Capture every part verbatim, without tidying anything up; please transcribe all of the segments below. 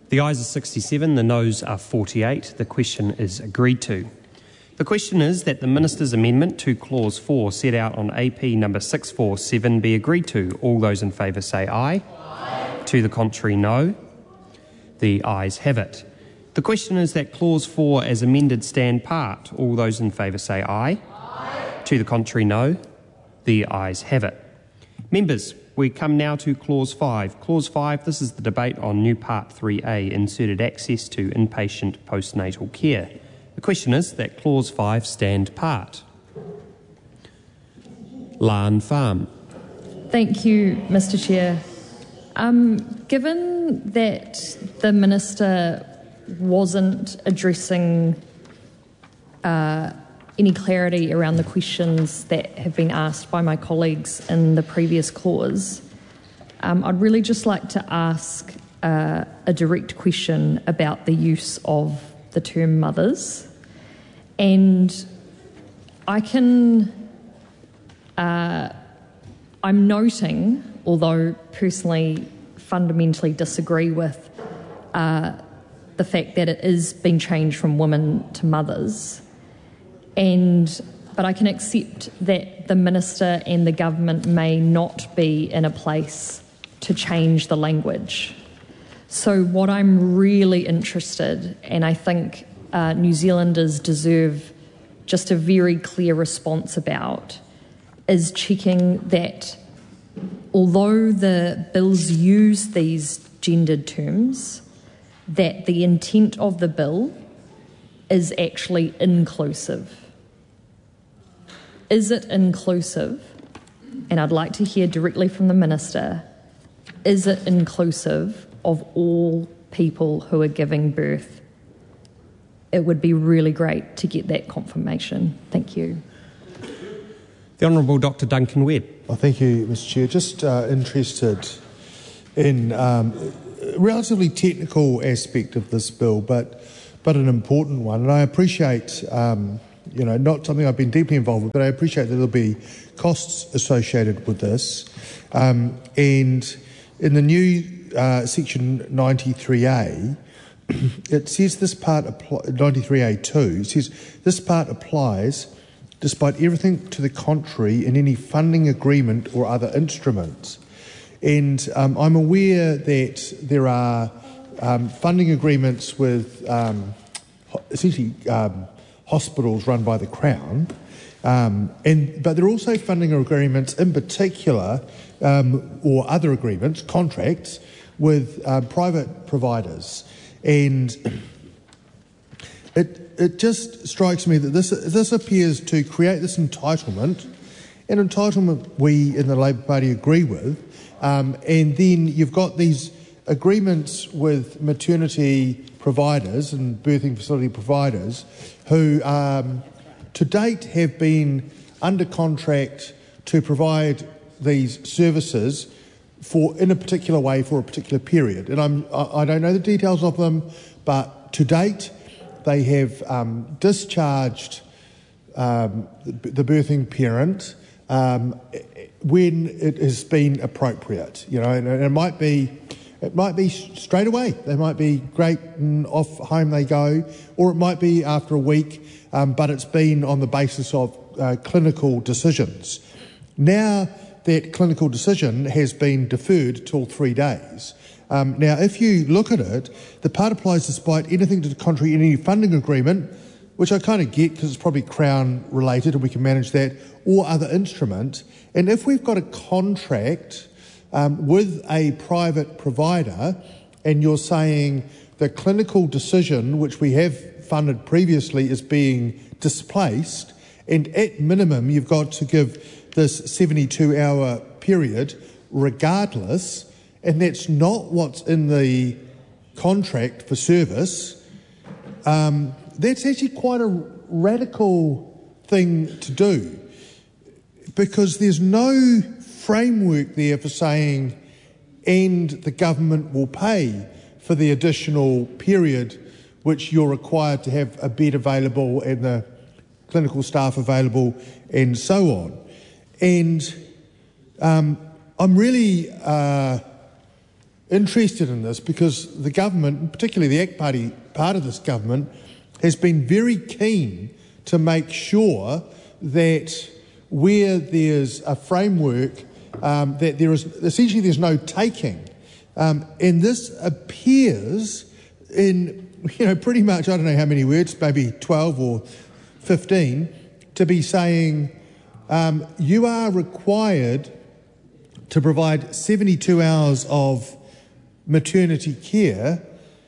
The ayes are sixty-seven, the noes are forty-eight. The question is agreed to. The question is that the Minister's amendment to Clause four set out on A P number six forty-seven be agreed to. All those in favour say aye. Aye. To the contrary, no. The ayes have it. The question is that Clause four as amended stand part. All those in favour say aye. Aye. To the contrary, no. The ayes have it. Members, we come now to Clause five. Clause five, this is the debate on new Part three A, inserted access to inpatient postnatal care. The question is that Clause five stand part. Lan Farm. Thank you, Mister Chair. Um, given that the Minister wasn't addressing uh, any clarity around the questions that have been asked by my colleagues in the previous clause, um, I'd really just like to ask uh, a direct question about the use of the term mothers. And I can, uh, I'm noting, although personally fundamentally disagree with uh, the fact that it is being changed from women to mothers, and but I can accept that the Minister and the government may not be in a place to change the language. So what I'm really interested, and I think uh, New Zealanders deserve just a very clear response about, is checking that although the bills use these gendered terms, that the intent of the bill is actually inclusive. Is it inclusive? And I'd like to hear directly from the Minister, is it inclusive of all people who are giving birth? It would be really great to get that confirmation. Thank you. The Honourable Doctor Duncan Webb. Well, thank you, Mister Chair. Just uh, interested in um, a relatively technical aspect of this bill, but but an important one. And I appreciate, um, you know, not something I've been deeply involved with, but I appreciate that there'll be costs associated with this. Um, and in the new uh, section ninety-three A, it says this part, ninety-three A two, it says this part applies despite everything to the contrary in any funding agreement or other instruments. And um, I'm aware that there are um, funding agreements with um, essentially um, hospitals run by the Crown, um, and but there are also funding agreements in particular, um, or other agreements, contracts, with uh, private providers. And it it just strikes me that this this appears to create this entitlement, an entitlement we in the Labour Party agree with, um, and then you've got these agreements with maternity providers and birthing facility providers who um, to date have been under contract to provide these services for in a particular way for a particular period. And I'm, I, I don't know the details of them, but to date they have um, discharged um, the, the birthing parent um, when it has been appropriate, you know, and, and it might be it might be straight away. They might be great and off home they go, or it might be after a week, um, but it's been on the basis of uh, clinical decisions. Now that clinical decision has been deferred till three days. Um, now, if you look at it, the part applies despite anything to the contrary in any funding agreement, which I kind of get because it's probably Crown related and we can manage that, or other instrument. And if we've got a contract um, with a private provider and you're saying the clinical decision, which we have funded previously, is being displaced, and at minimum you've got to give this seventy-two hour period regardless, and that's not what's in the contract for service, um, that's actually quite a radical thing to do, because there's no framework there for saying, and the government will pay for the additional period which you're required to have a bed available and the clinical staff available and so on. And um, I'm really uh, interested in this because the government, particularly the A C T Party part of this government, has been very keen to make sure that where there's a framework, um, that there is essentially there's no taking. Um, and this appears in, you know, pretty much, I don't know how many words, maybe twelve or fifteen, to be saying um, you are required to provide seventy-two hours of maternity care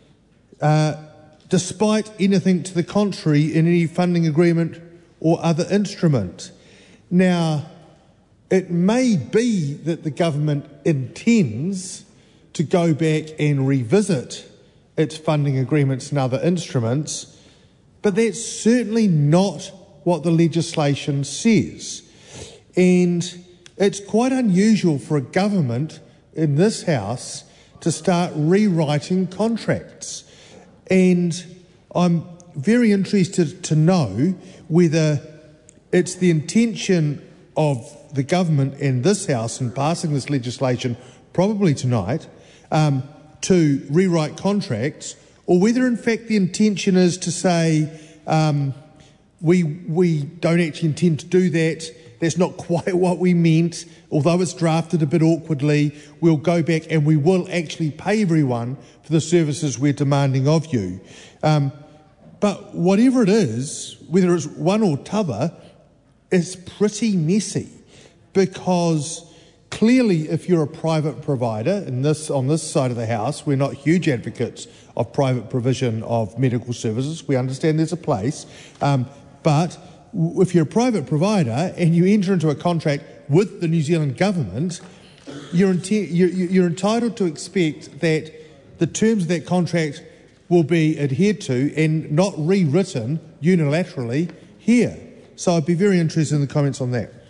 uh, despite anything to the contrary in any funding agreement or other instrument. Now, it may be that the government intends to go back and revisit its funding agreements and other instruments, but that's certainly not what the legislation says. And it's quite unusual for a government in this House to start rewriting contracts. And I'm very interested to know whether it's the intention of the government and this House in passing this legislation, probably tonight, um, to rewrite contracts, or whether in fact the intention is to say um, we, we don't actually intend to do that, that's not quite what we meant, although it's drafted a bit awkwardly, we'll go back and we will actually pay everyone for the services we're demanding of you. Um, but whatever it is, whether it's one or t'other, it's pretty messy, because clearly if you're a private provider, in this, on this side of the House, we're not huge advocates of private provision of medical services. We understand there's a place, um, but if you're a private provider and you enter into a contract with the New Zealand government, you're, enti- you're, you're entitled to expect that the terms of that contract will be adhered to and not rewritten unilaterally here. So I'd be very interested in the comments on that.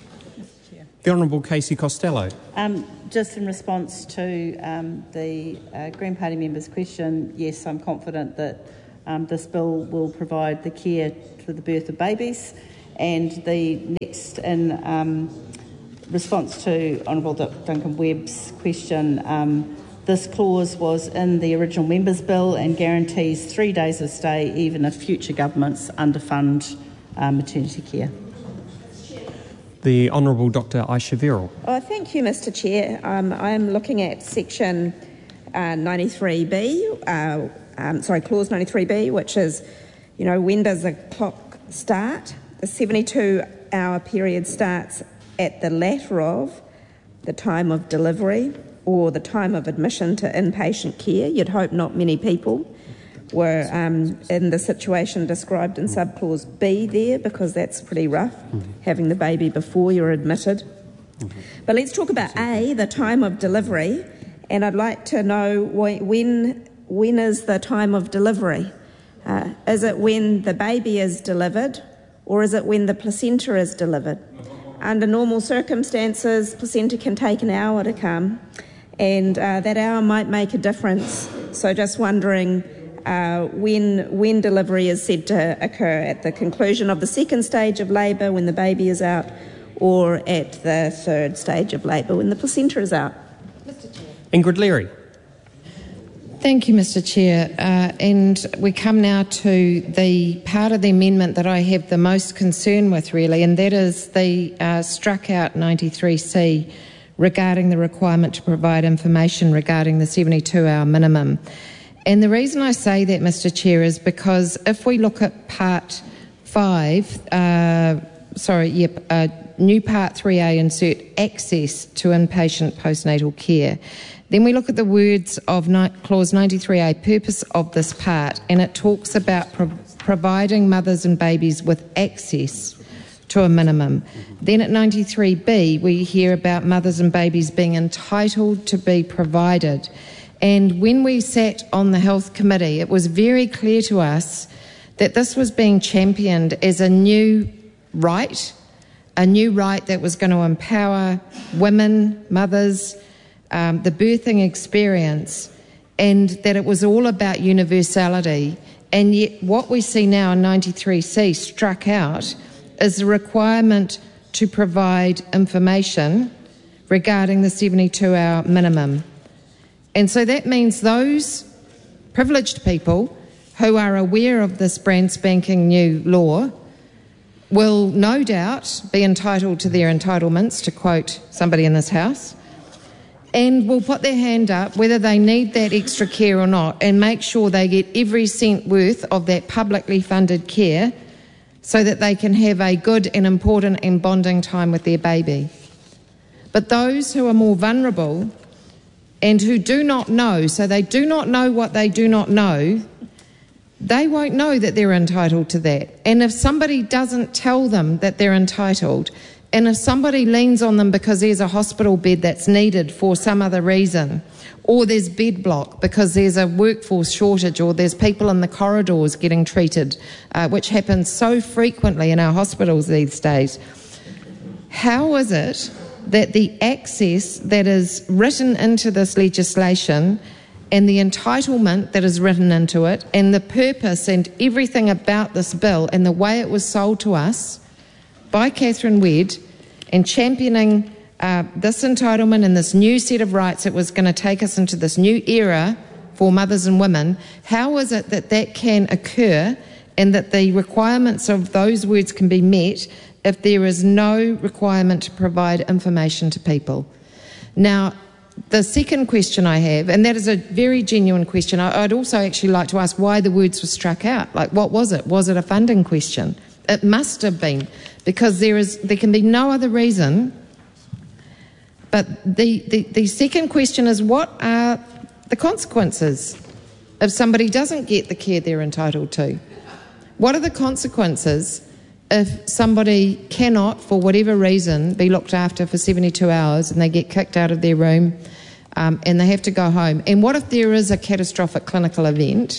The Honourable Casey Costello. Um, just in response to um, the uh, Green Party member's question, yes, I'm confident that um, this bill will provide the care for the birth of babies. And the next, in um, response to Honourable Duncan Webb's question, um, this clause was in the original members' bill and guarantees three days of stay even if future governments underfund uh, maternity care. The Honourable Doctor Aisha Verrall. Oh, thank you, Mister Chair. Um, I am looking at section uh, ninety-three B, uh, um, sorry, clause ninety-three B, which is, you know, when does the clock start? The seventy-two hour period starts at the latter of the time of delivery or the time of admission to inpatient care. You'd hope not many people were um, in the situation described in subclause B there, because that's pretty rough, mm-hmm. having the baby before you're admitted. Mm-hmm. But let's talk about A, the time of delivery, and I'd like to know when, when is the time of delivery? Uh, is it when the baby is delivered, or is it when the placenta is delivered? Under normal circumstances, placenta can take an hour to come, and uh, that hour might make a difference. So just wondering uh, when, when delivery is said to occur, at the conclusion of the second stage of labour when the baby is out, or at the third stage of labour when the placenta is out. Mister Chair. Ingrid Leary. Thank you, Mister Chair. Uh, and we come now to the part of the amendment that I have the most concern with, really, and that is the uh, struck out ninety-three C regarding the requirement to provide information regarding the seventy-two hour minimum. And the reason I say that, Mister Chair, is because if we look at Part five, uh, sorry, yep, uh, new Part three A, insert access to inpatient postnatal care. Then we look at the words of ni- Clause ninety-three A, purpose of this part, and it talks about pro- providing mothers and babies with access to a minimum. Then at ninety-three B, we hear about mothers and babies being entitled to be provided. And when we sat on the Health Committee, it was very clear to us that this was being championed as a new right, a new right that was going to empower women, mothers, um, the birthing experience, and that it was all about universality. And yet what we see now in ninety-three C struck out is the requirement to provide information regarding the seventy-two hour minimum. And so that means those privileged people who are aware of this brand spanking new law will no doubt be entitled to their entitlements, to quote somebody in this house, and will put their hand up whether they need that extra care or not, and make sure they get every cent worth of that publicly funded care so that they can have a good and important and bonding time with their baby. But those who are more vulnerable and who do not know, so they do not know what they do not know, they won't know that they're entitled to that. And if somebody doesn't tell them that they're entitled, and if somebody leans on them because there's a hospital bed that's needed for some other reason, or there's bed block because there's a workforce shortage, or there's people in the corridors getting treated, uh, which happens so frequently in our hospitals these days, how is it that the access that is written into this legislation and the entitlement that is written into it and the purpose and everything about this bill and the way it was sold to us by Catherine Wedd and championing uh, this entitlement and this new set of rights that was going to take us into this new era for mothers and women, how is it that that can occur and that the requirements of those words can be met if there is no requirement to provide information to people? Now, the second question I have, and that is a very genuine question, I'd also actually like to ask why the words were struck out. Like, what was it? Was it a funding question? It must have been, because there is there can be no other reason. But the, the, the second question is, what are the consequences if somebody doesn't get the care they're entitled to? What are the consequences if somebody cannot, for whatever reason, be looked after for seventy-two hours and they get kicked out of their room um, and they have to go home? And what if there is a catastrophic clinical event?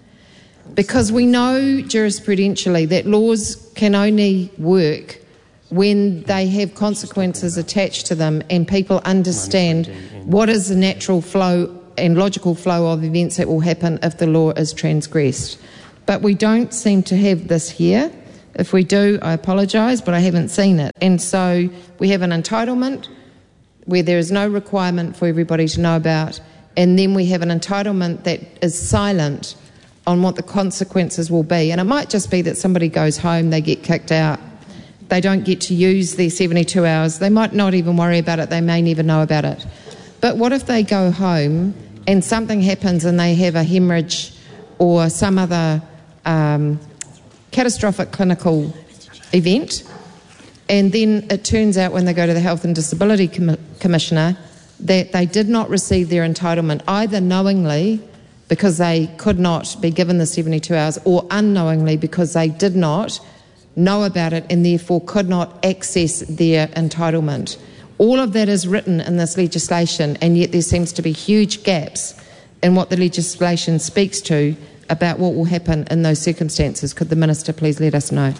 Because we know jurisprudentially that laws can only work when they have consequences attached to them and people understand what is the natural flow and logical flow of events that will happen if the law is transgressed. But we don't seem to have this here. If we do, I apologise, but I haven't seen it. And so we have an entitlement where there is no requirement for everybody to know about, and then we have an entitlement that is silent on what the consequences will be. And it might just be that somebody goes home, they get kicked out, they don't get to use their seventy-two hours, they might not even worry about it, they may never know about it. But what if they go home and something happens and they have a hemorrhage or some other um, catastrophic clinical event, and then it turns out when they go to the Health and Disability Com- Commissioner that they did not receive their entitlement, either knowingly because they could not be given the seventy-two hours, or unknowingly because they did not know about it and therefore could not access their entitlement. All of that is written in this legislation, and yet there seems to be huge gaps in what the legislation speaks to about what will happen in those circumstances. Could the Minister please let us know?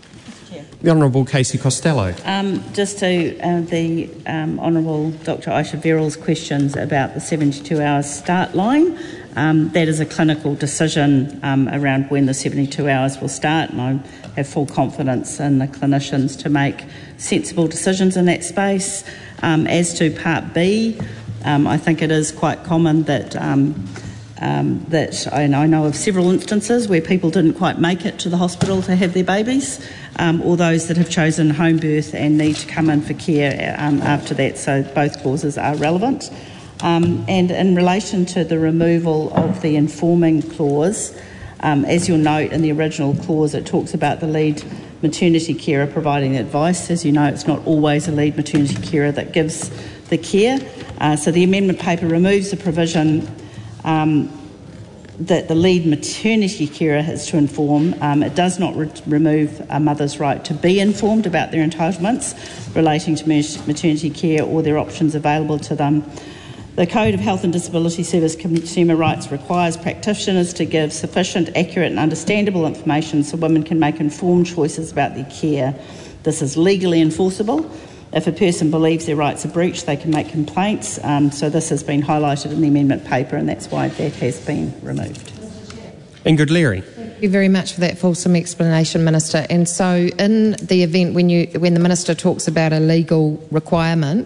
The Honourable Casey Costello. Um, just to uh, the um, Honourable Doctor Aisha Verrill's questions about the seventy-two hours start line, um, that is a clinical decision um, around when the seventy-two hours will start, and I have full confidence in the clinicians to make sensible decisions in that space. Um, as to Part B, um, I think it is quite common that um, Um, that and I know of several instances where people didn't quite make it to the hospital to have their babies, um, or those that have chosen home birth and need to come in for care um, after that. So both clauses are relevant. Um, and in relation to the removal of the informing clause, um, as you'll note in the original clause, it talks about the lead maternity carer providing advice. As you know, it's not always a lead maternity carer that gives the care. Uh, so the amendment paper removes the provision Um, that the lead maternity carer has to inform. Um, it does not re- remove a mother's right to be informed about their entitlements relating to maternity care or their options available to them. The Code of Health and Disability Service Consumer Rights requires practitioners to give sufficient, accurate and understandable information so women can make informed choices about their care. This is legally enforceable. If a person believes their rights are breached, they can make complaints. Um, so this has been highlighted in the amendment paper, and that's why that has been removed. Ingrid Leary. Thank you very much for that fulsome explanation, Minister. And so in the event when you when the Minister talks about a legal requirement,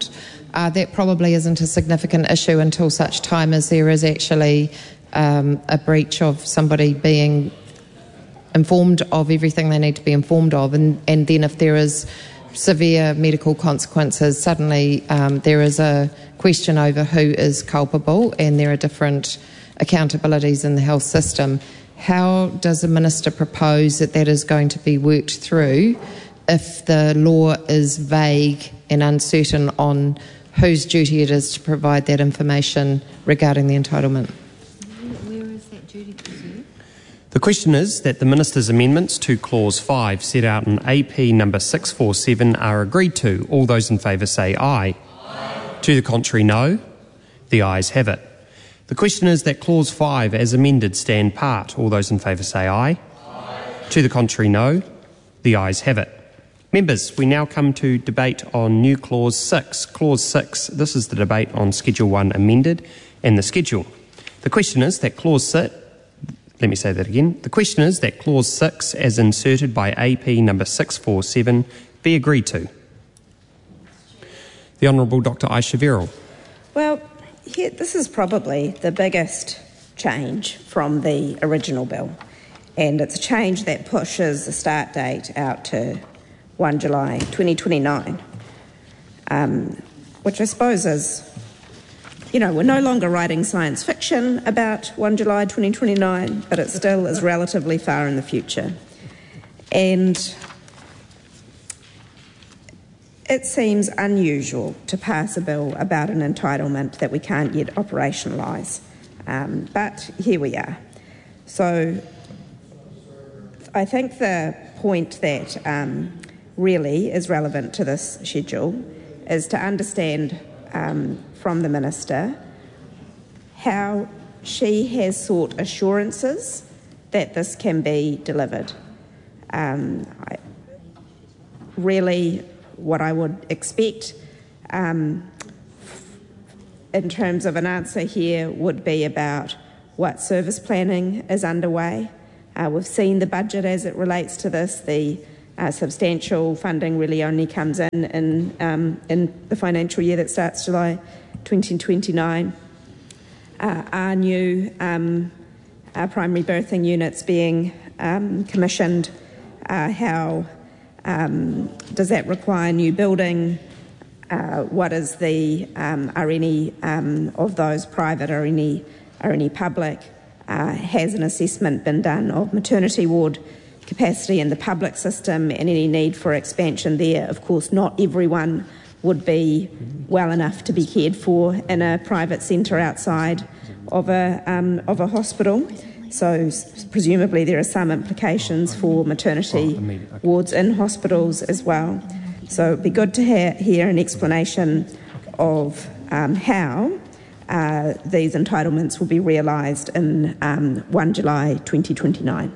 uh, that probably isn't a significant issue until such time as there is actually um, a breach of somebody being informed of everything they need to be informed of, and, and then if there is severe medical consequences, suddenly um, there is a question over who is culpable, and there are different accountabilities in the health system. How does the Minister propose that that is going to be worked through if the law is vague and uncertain on whose duty it is to provide that information regarding the entitlement? Where is that duty preserved? The question is that the Minister's amendments to Clause five set out in A P number six four seven are agreed to. All those in favour say aye. Aye. To the contrary, no. The ayes have it. The question is that Clause five as amended stand part. All those in favour say aye. Aye. To the contrary, no. The ayes have it. Members, we now come to debate on new Clause six. Clause six, this is the debate on Schedule one amended and the schedule. The question is that Clause six, let me say that again. The question is that Clause six, as inserted by A P number six four seven, be agreed to. The Honourable Doctor Aisha Verrill. Well, here, this is probably the biggest change from the original bill, and it's a change that pushes the start date out to first of July twenty twenty-nine, um, which I suppose is, you know, we're no longer writing science fiction about first of July twenty twenty-nine, but it still is relatively far in the future. And it seems unusual to pass a bill about an entitlement that we can't yet operationalise, um, but here we are. So I think the point that um, really is relevant to this schedule is to understand um, from the Minister how she has sought assurances that this can be delivered. Um, I, really, what I would expect um, in terms of an answer here would be about what service planning is underway. Uh, we've seen the budget as it relates to this. The Uh, substantial funding really only comes in in, um, in the financial year that starts July twenty twenty-nine. Uh, our new um, our primary birthing units being um, commissioned, uh, how um, does that require new building? Uh, what is the, um, are any um, of those private or any, or any public? Uh, has an assessment been done of maternity ward capacity in the public system and any need for expansion there? Of course, not everyone would be well enough to be cared for in a private centre outside of a um, of a hospital. So presumably there are some implications for maternity wards in hospitals as well. So it'd be good to hear, hear an explanation of um, how uh, these entitlements will be realised in um, first of July twenty twenty-nine.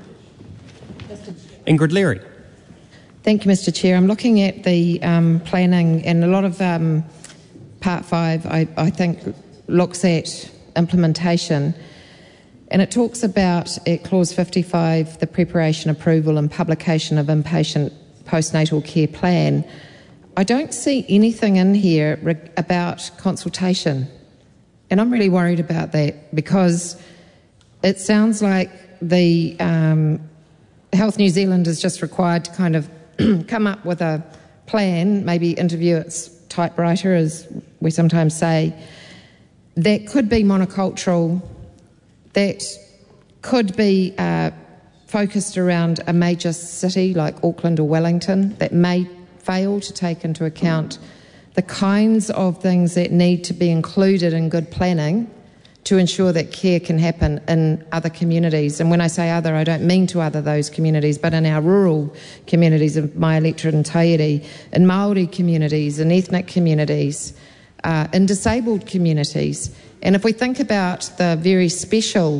Ingrid Leary. Thank you, Mister Chair. I'm looking at the um, planning, and a lot of um, Part five, I, I think, looks at implementation, and it talks about, at Clause fifty-five, the preparation, approval and publication of inpatient postnatal care plan. I don't see anything in here re- about consultation, and I'm really worried about that, because it sounds like the um, Health New Zealand is just required to kind of come up with a plan, maybe interview its typewriter, as we sometimes say, that could be monocultural, that could be uh, focused around a major city like Auckland or Wellington, that may fail to take into account the kinds of things that need to be included in good planning to ensure that care can happen in other communities. And when I say other, I don't mean to other those communities, but in our rural communities of my electorate in Tahiti, in Māori communities, in ethnic communities, uh, in disabled communities. And if we think about the very special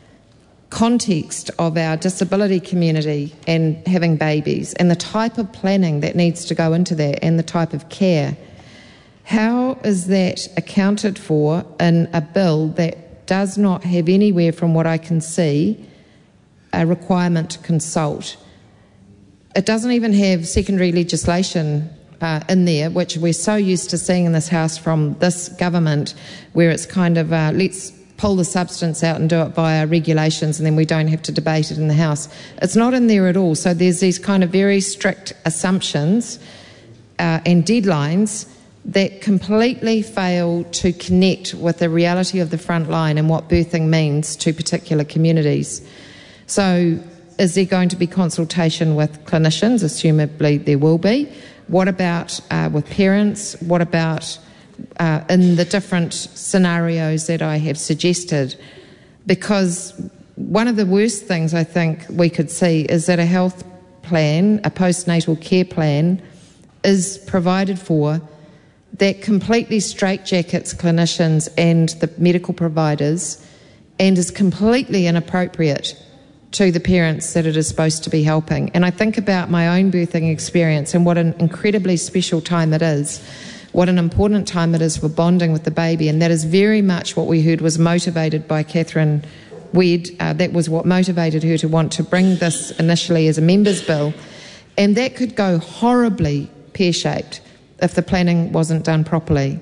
context of our disability community and having babies, and the type of planning that needs to go into that, and the type of care, how is that accounted for in a bill that does not have anywhere, from what I can see, a requirement to consult? It doesn't even have secondary legislation uh, in there, which we're so used to seeing in this House from this government, where it's kind of uh, let's pull the substance out and do it via regulations and then we don't have to debate it in the House. It's not in there at all. So there's these kind of very strict assumptions uh, and deadlines that completely fail to connect with the reality of the front line and what birthing means to particular communities. So is there going to be consultation with clinicians? Assumably there will be. What about uh, with parents? What about uh, in the different scenarios that I have suggested? Because one of the worst things I think we could see is that a health plan, a postnatal care plan, is provided for that completely straitjackets clinicians and the medical providers and is completely inappropriate to the parents that it is supposed to be helping. And I think about my own birthing experience and what an incredibly special time it is, what an important time it is for bonding with the baby, and that is very much what we heard was motivated by Catherine Wedd. Uh, that was what motivated her to want to bring this initially as a members' bill. And that could go horribly pear-shaped if the planning wasn't done properly.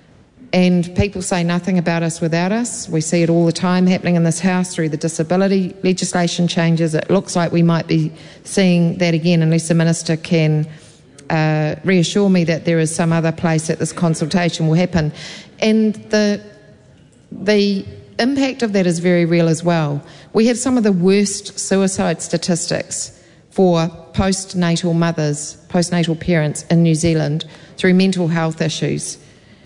And people say nothing about us without us. We see it all the time happening in this House through the disability legislation changes. It looks like we might be seeing that again unless the Minister can uh, reassure me that there is some other place that this consultation will happen. And the the impact of that is very real as well. We have some of the worst suicide statistics for postnatal mothers, postnatal parents in New Zealand through mental health issues.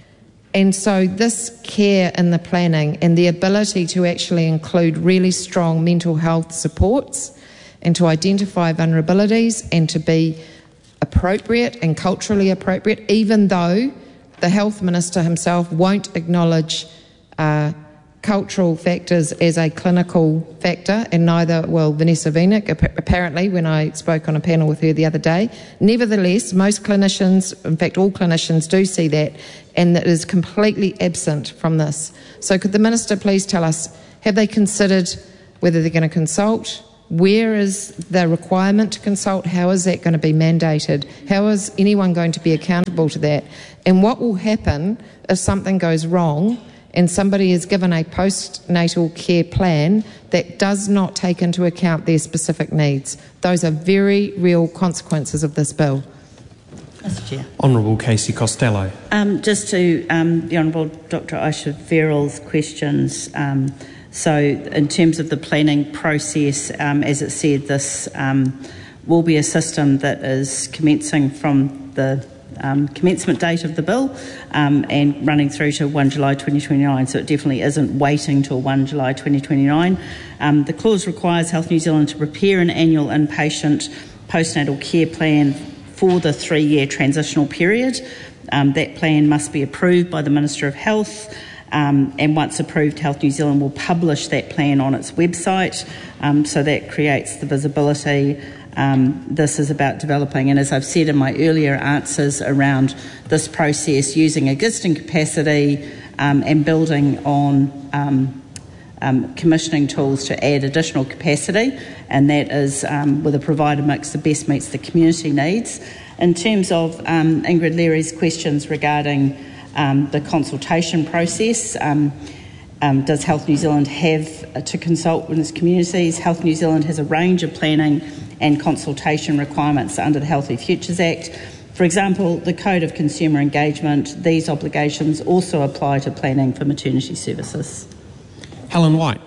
And so this care in the planning and the ability to actually include really strong mental health supports and to identify vulnerabilities and to be appropriate and culturally appropriate, even though the Health Minister himself won't acknowledge uh, cultural factors as a clinical factor, and neither will Vanessa Wienik, apparently, when I spoke on a panel with her the other day. Nevertheless, most clinicians, in fact all clinicians, do see that, and that is completely absent from this. So could the Minister please tell us, have they considered whether they're going to consult? Where is the requirement to consult? How is that going to be mandated? How is anyone going to be accountable to that? And what will happen if something goes wrong and somebody is given a postnatal care plan that does not take into account their specific needs? Those are very real consequences of this bill. Mister Chair. Honourable Casey Costello. Um, just to um, the Honourable Doctor Aisha Verrill's questions. Um, so in terms of the planning process, um, as it said, this um, will be a system that is commencing from the Um, commencement date of the bill um, and running through to first July twenty twenty-nine, so it definitely isn't waiting till first July twenty twenty-nine. Um, the clause requires Health New Zealand to prepare an annual inpatient postnatal care plan for the three-year transitional period. Um, that plan must be approved by the Minister of Health, um, and once approved, Health New Zealand will publish that plan on its website, um, so that creates the visibility. Um, this is about developing, and as I've said in my earlier answers around this process, using existing capacity um, and building on um, um, commissioning tools to add additional capacity, and that is um, with a provider mix that best meets the community needs. In terms of um, Ingrid Leary's questions regarding um, the consultation process, um, um, does Health New Zealand have uh, to consult with its communities? Health New Zealand has a range of planning and consultation requirements under the Healthy Futures Act. For example, the Code of Consumer Engagement, these obligations also apply to planning for maternity services. Helen White.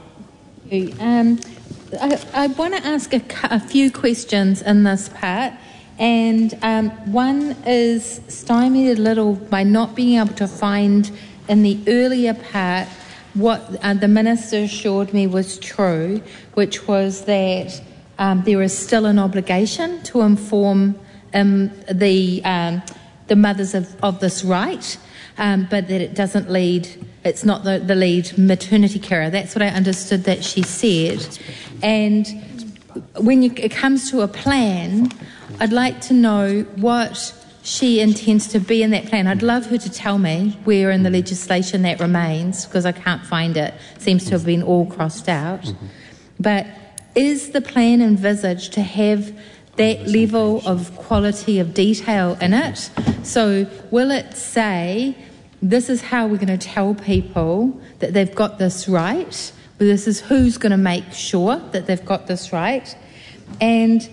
Um, I, I want to ask a, a few questions in this part, and um, one is stymied a little by not being able to find in the earlier part what uh, the Minister assured me was true, which was that Um, there is still an obligation to inform um, the um, the mothers of, of this right, um, but that it doesn't lead, it's not the, the lead maternity carer. That's what I understood that she said. And when you, it comes to a plan, I'd like to know what she intends to be in that plan. I'd love her to tell me where in the legislation that remains, because I can't find it. It seems to have been all crossed out. Mm-hmm. But is the plan envisaged to have that level of quality of detail in it. So will it say, this is how we're going to tell people that they've got this right, but this is who's going to make sure that they've got this right? And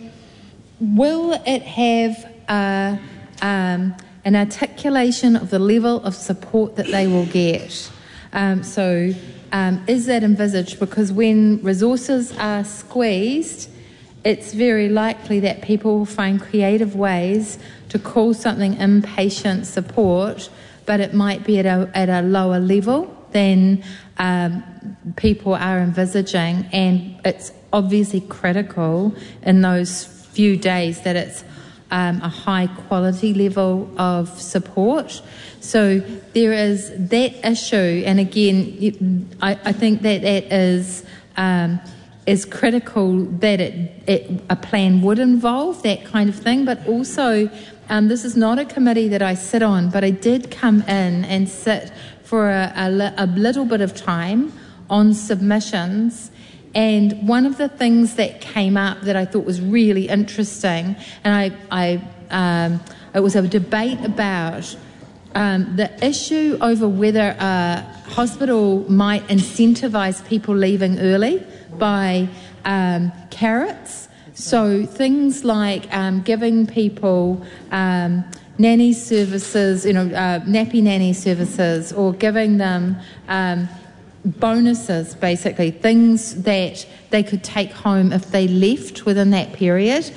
will it have a, um, an articulation of the level of support that they will get? Um, so um, is that envisaged? Because when resources are squeezed, it's very likely that people will find creative ways to call something inpatient support, but it might be at a, at a lower level than um, people are envisaging, and it's obviously critical in those few days that it's um, a high quality level of support. So there is that issue, and again, I, I think that that is um, is critical that it, it a plan would involve that kind of thing, but also um, this is not a committee that I sit on, but I did come in and sit for a, a, a little bit of time on submissions. And one of the things that came up that I thought was really interesting, and I, I um, it was a debate about um, the issue over whether a hospital might incentivise people leaving early by um, carrots. So things like um, giving people um, nanny services, you know, uh, nappy nanny services, or giving them um, bonuses, basically, things that they could take home if they left within that period.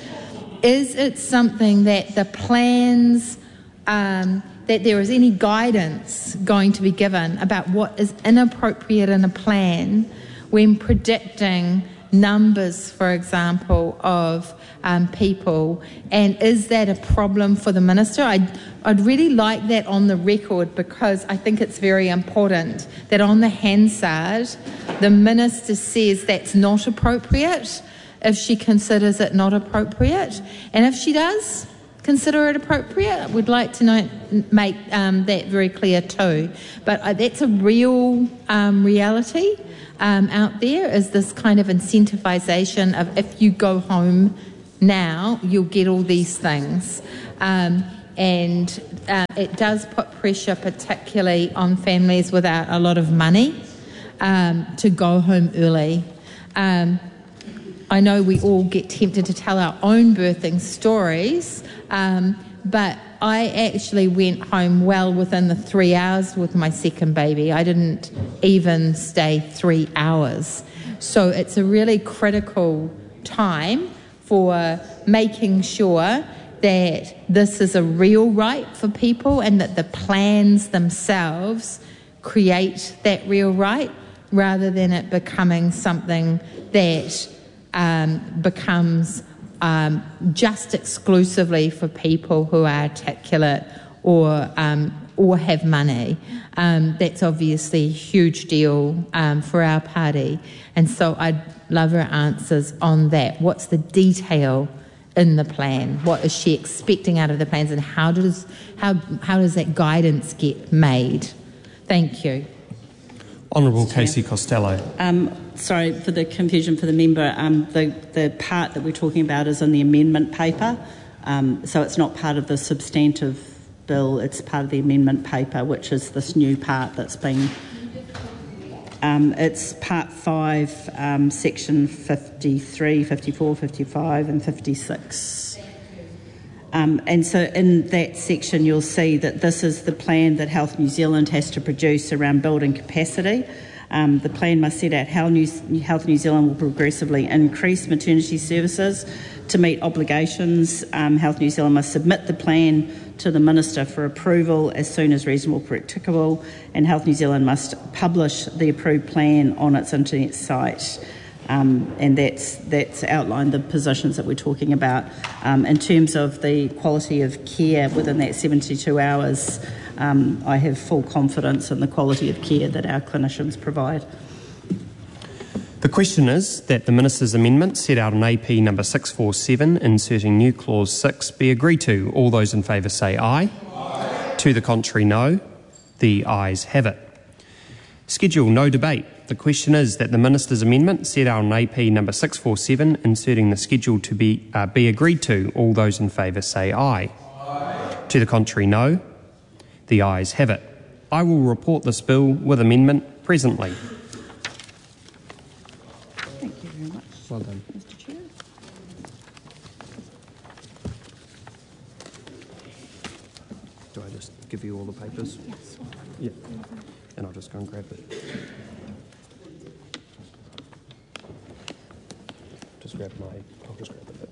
Is it something that the plans, um, that there is any guidance going to be given about what is inappropriate in a plan when predicting numbers, for example, of um, people, and is that a problem for the minister? I'd, I'd really like that on the record, because I think it's very important that on the Hansard, the minister says that's not appropriate if she considers it not appropriate, and if she does consider it appropriate, we'd like to know, make um, that very clear too. But uh, that's a real um, reality um, out there, is this kind of incentivisation of if you go home now, you'll get all these things. Um, and uh, it does put pressure particularly on families without a lot of money um, to go home early. Um, I know we all get tempted to tell our own birthing stories, um, but I actually went home well within the three hours with my second baby. I didn't even stay three hours. So it's a really critical time for making sure that this is a real right for people, and that the plans themselves create that real right, rather than it becoming something that um, becomes um, just exclusively for people who are articulate or um, or have money. Um, that's obviously a huge deal um, for our party, and so I'd love her answers on that. What's the detail in the plan? What is she expecting out of the plans, and how does how how does that guidance get made? Thank you. Honourable Casey Costello. Um, sorry for the confusion for the member. Um, the, the part that we're talking about is in the amendment paper, um, so it's not part of the substantive bill, it's part of the amendment paper, which is this new part that's been... Um, it's part five, um, section fifty-three, fifty-four, fifty-five and fifty-six. Um, and so in that section you'll see that this is the plan that Health New Zealand has to produce around building capacity. Um, the plan must set out how New, Health New Zealand will progressively increase maternity services to meet obligations. Um, Health New Zealand must submit the plan to the Minister for approval as soon as reasonable practicable, and Health New Zealand must publish the approved plan on its internet site. Um, and that's that's outlined the positions that we're talking about. Um, in terms of the quality of care within that seventy-two hours, um, I have full confidence in the quality of care that our clinicians provide. The question is that the Minister's amendment set out on A P number six forty-seven, inserting new clause six, be agreed to. All those in favour say aye. Aye. To the contrary, no. The ayes have it. Schedule no debate. The question is that the Minister's amendment set out on A P number six four seven, inserting the schedule to be, uh, be agreed to. All those in favour say aye. Aye. To the contrary, no. The ayes have it. I will report this bill with amendment presently. Thank you very much. Well done. Mister Chair. Do I just give you all the papers? Yes. Yeah. And I'll just go and grab it. Just grab my, I'll just grab the bit.